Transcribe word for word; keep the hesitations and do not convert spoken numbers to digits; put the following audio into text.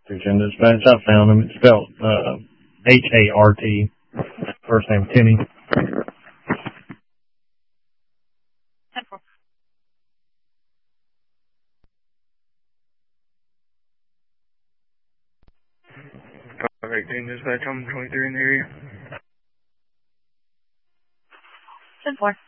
Houston Dispatch, I found him. It's spelled uh, H A R T. First name Timmy. eighteen Dispatch, I'm twenty-three in the area. ten four.